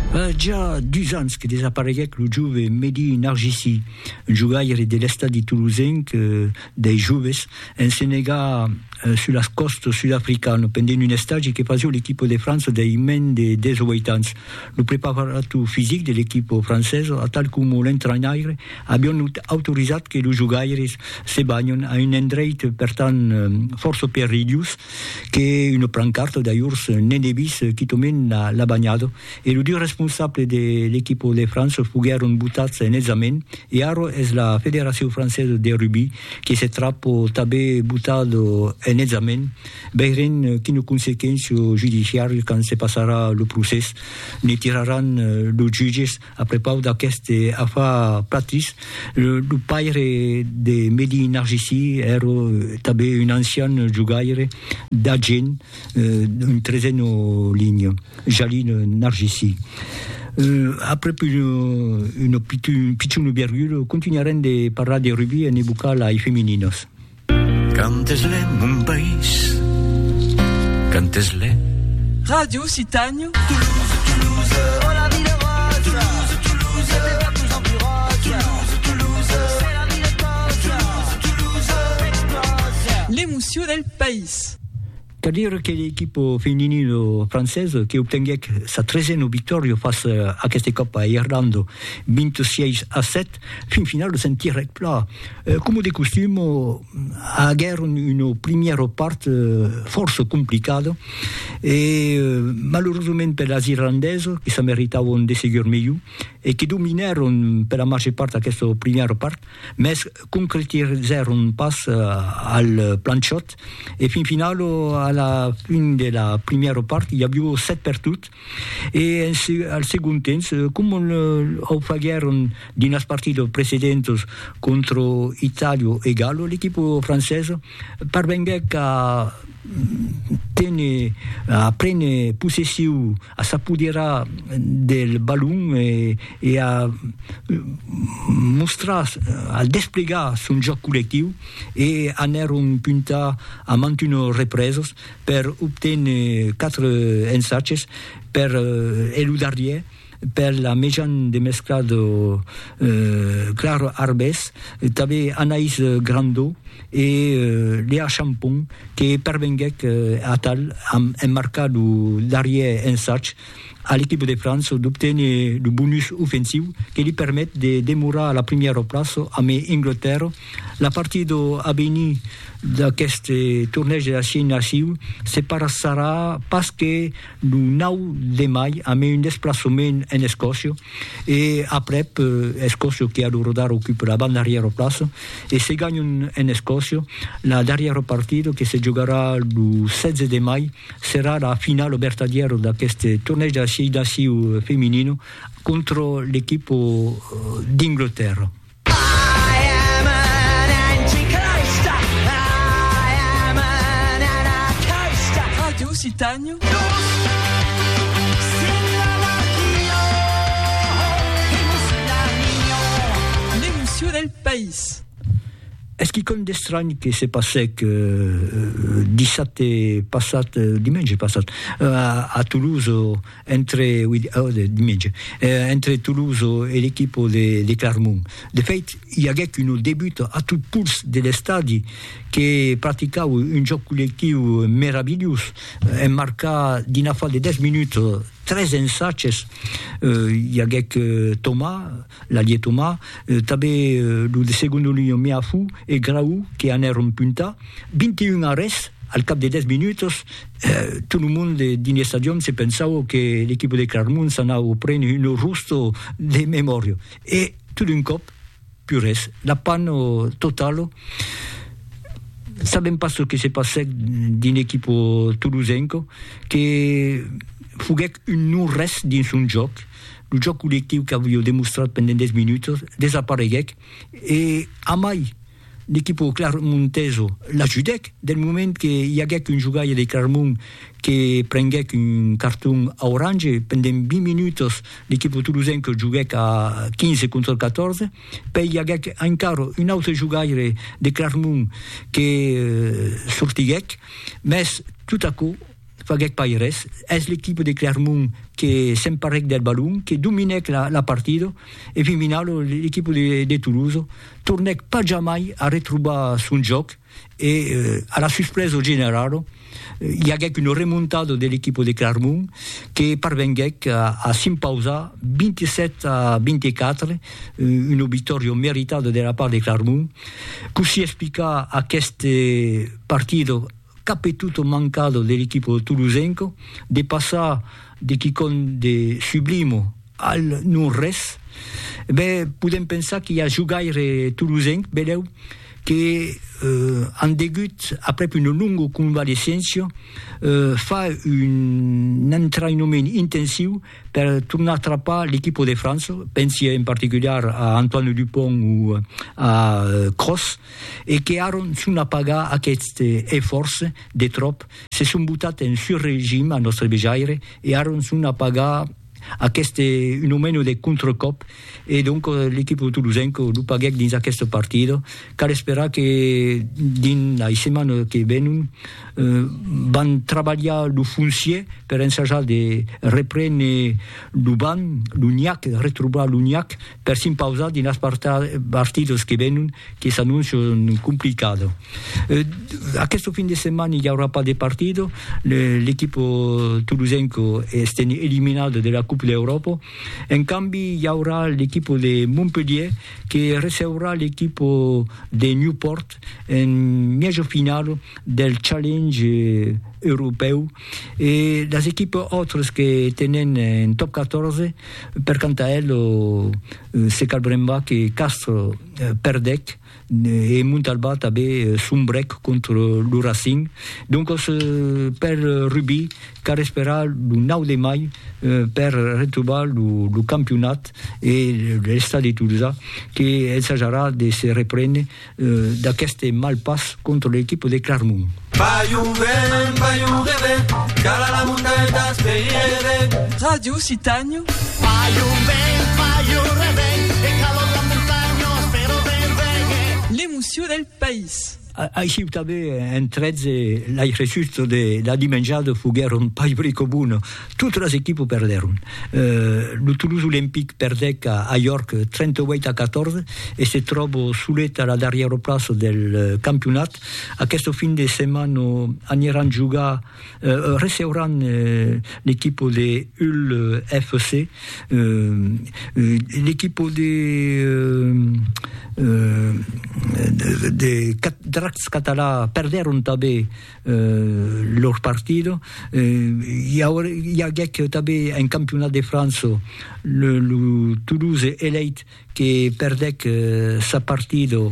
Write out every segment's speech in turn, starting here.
Già 2 anni che desapareguec lo giove Mehdi Nargissi, un giocatore dell'Estadi Toulousain dei Juves, in Senegal sulla costa sudafricana, pendendo un stage che faceva l'equipe de France dei men de 18 anni. Lo preparato fisico dell'equipe francese, a tal come l'entraîneur, abbiamo autorizzato che lo giocatore si bagnano a un endreit pertant forse periglius, che una pancarte da Urs Nenebis che tomena la bagnato, e lo responsable dell'equipe de France fugaron buttati in esame, e ora è la Federazione Francese de Rugby che si trappo tabè buttato in esame, beiren che no conseguenze giudiziarie quando si passerà lo processo, ne tireranno lo giudice a preparare da queste affari pratiche. Il padre di Mehdi Nargissi era tabè un ancien giocatore d'Agen, un 13enne ligne, Jalil Nargissi. Après une petite virgule, continuerem de parlar de rugby en bucal ai femininos. Cantes-le, mon país, cantes-le. Radio Citagno. Toulouse, Toulouse, oh la ville rose. Toulouse, Toulouse, c'est de plus en plus rose. Toulouse, Toulouse, c'est la ville rose. Toulouse, Toulouse, explose. L'émotion del país. Car dire che l'equipe femminile francese che ottengué sa 13ª vittoria face a questa Coppa a Irlanda 26-7, fin finale sentir pla. Come di costume, agaron una prima parte forse complicata e malheureusamente per le irlandesi che si meritavano di seguire meglio e che dominarono per la maggior parte a questa prima parte, ma concretizzarono pas al planchot e fin finale alla fine della prima parte il y avait 7 perduti e al secondo tempo come ho fatto di una partita precedente contro Italia e Gallo, l'equipe francese parvenga a prendere possessione, a s'appoderare del ballon e a mostrare, a dispiegare un gioco collettivo e a andare un punta a mantenere riprese per ottenere 4 ensacci per eludare per la mediane de mesclado Claro Arbes, també Anaïs Grandot e Léa Champon che pervenguec a tal am emmarcato darrière ensatch a l'équipe de France d'obtenir le bonus offensif che gli permette di demorare la prima place a Inghilterra. La partita a venir da queste torneig de la Six Nations se passarà parce que le 9 de mai a un déplacement en Escòcia e après Escòcia che a rodar occupa la bande arrière place e se gagnano en Escòcia la dernière partita che si giocherà il 16 de mai sarà la finale vertadiera da queste torneig de la Six Nations femminino contro l'equipe d'Inghilterra. Citagno. L'émotion del país. Est-ce qu'il compte d'estrany che si passè dimanche passat a Toulouse entre Toulouse e l'equipe de Clermont. De fait, il y a un début à tout pulse de stadi che praticava un gioco collettivo meraviglioso e marca di una fase di 10 minuti 3 ensatges. Il y a Thomas, l'allié Thomas, també le secondo ligne Miafu e Graou che hanno un punta, 21 arresti al cap de 10 minutos. Tout le monde din stadion si pensava che l'equipe de Clermont s'anava a prendere un rosto di memoria e tutto un cop più res, la panne totale. Sabem pas ce che si passè din equipe toulousaine che fuguec un non res dins un gioc. Il gioco collettivo che avevo dimostrato per 10 minuti desapareguec e a mai l'equipe clermontese l'ajudec del moment che hi haguec un jugador de Clermont che prenguec un carton orange pendent 20 minuti l'equipe toulousaine che juguec a 15 contro 14 poi hi haguec encara un altre jugador de Clermont che sortiguec, mes tout à coup fagec paires, es l'équipe de Clermont che s'emparec del ballon, che dominec la partida, e finalo l'équipe de Toulouse tornec pas jamais a retroubar son joc, e a la sorpresa generale, hi haguec una remontada de l'équipe de Clermont que parvenguec a s'impausar 27-24, una victòria meritada de la part de Clermont. Così explica aquest partido capitut mancado de l'equipo toulousenco, de passar de quicon de sublimo al non res. Podem pensar que hi ha jugaire toulousenc, veleu, que han degut, après une longue convalescència, fa un entraînement intensiu per tornar a atrapar l'équipe de France, pensi en particular a Antoine Dupont ou a Kroos, et que aron sun a pagar aquest esforç de trop, se sun botat en surregime a nostre vejaire, e aron sun a pagar aquest fenomeno de contracop, e donc l'équipe toulousenco lo paguec dins aquest partido. Cal esperar que dins la setmana que venen van treballar lo foncier per ensajar de reprendre l'Uniac, retrobar l'Uniac, per s'impausar dins els partidos que venen, que s'anuncien complicats. Aquest fin de setmana hi haurà pas de partido, l'equipo toulousenco est eliminat de la Coupe d'Europa. En canvi, hi haurà l'equipo de Montpellier que receurà l'equipo de Newport en mitja final del Challenge europeu, e les équipes autres que tenen en top 14, per quant a elles, se calbremba que Castro perdec, e Montalbà també sombrec contra el Racing. Donc per rugby cal esperar el 9 de mai per retrobar el campionat, e l'Estade de Toulouse que ensajarà de se reprendre d'aquest mal pas contra l'equip de Clermont. Radio Citagno. L'emoció del país. Així també en 13 l'any resultat de la dimenjada fugueron pas brico buono. Totes les equipes perderon. El Toulouse Olympique perdec a York 38-14 e se troba solet a la darrera plaça del campionat. Aquest fin de setmana aniran a jugar, receuran l'equip de Hull FC, l'equip de Dracs català perderon també leur partido. Hi haguec també en campionat de France le Toulouse Elite que perdec sa partido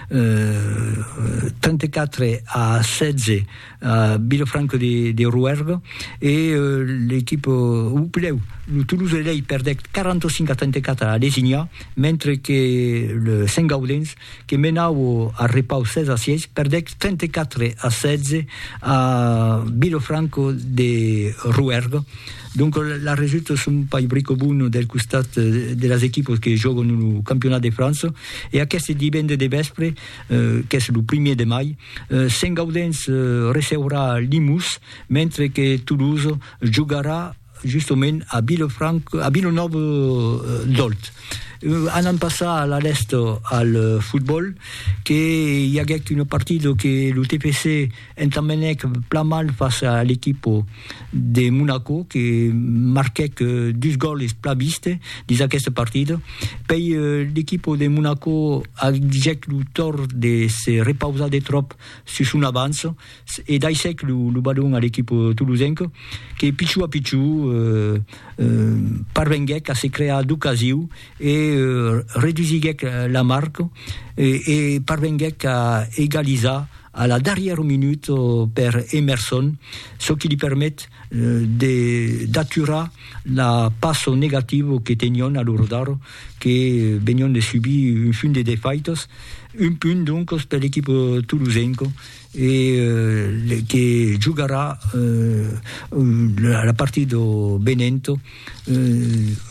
34-16 a Vilafranca de Rouergue, e l'equip le Toulouse Elite perdec 45-34 a Lesigna, mentre que le Saint-Gaudens, que menava a repaus 16-16, perdec 34-16 a Vilafranca de Rouergue. Donc la resultat són pas brico buono del costat de les equipes que juguen el campionat de France. E aquest divendres de vespre, que és el 1er de mai, Saint-Gaudens receurà Limus, mentre que Toulouse jugarà justament a Villeneuve d'Olt. Anant passar a l'est al futbol, que hi haguec un partit que el TPC entambenec pla mal face a l'equip de Monaco, que marquec 2 gols pla viste dins aquest partit. Pei l'equip de Monaco haguec el tort de se repausar de trop sus un avanç, e daisec el ballon a l'equip toulousenc, que pitxu a pitxu parvenguec a se crear d'ocasiu, e reduisiguec la marca, e parvenguec a egalizar a la darrera minute per Emerson, ce qui li permet d'aturar la passo negativa que tenion a l'ordar, que venion de subir un fin de defaitos, un punt donc per l'equip toulousenco, e que jugarà la partida Benento,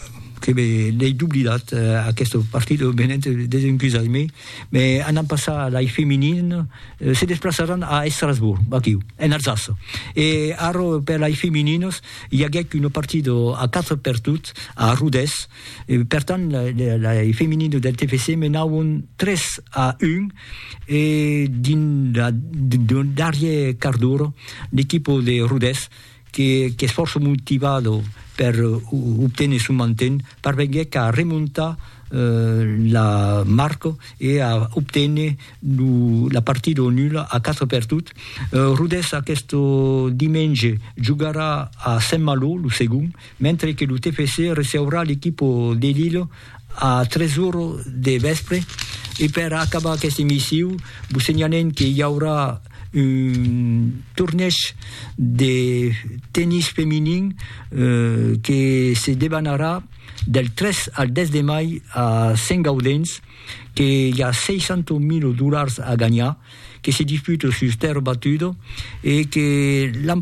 che l'hai dublidat a questo partito venente desencusato, ma hanno passato la femminile, si desplaceranno a Strasbourg, in Alsace. E per le femminili il y a un partito a 4 per tutti a Rodez, pertanto le femminili del TFC menavano 3-1 e d'un dernier quart d'ora l'equipo di Rodez che è forse motivato per ottenere su manten per venire a remontare la Marco e a ottenere la partita nulla a 4 per tutti. Rodez a questo dimanche giocherà a Saint-Malo, il secondo, mentre che il TFC riceverà l'equipo di Lille a 3 ore di vespre. E per acabare questa emissione vi segnalo che ci avrà un torneo di tennis femminile che si débanera del 3 al 10 di maggio a Saint-Gaudens, che il y a $600,000 a gagnare, che si disputa su terra battuta e che l'anno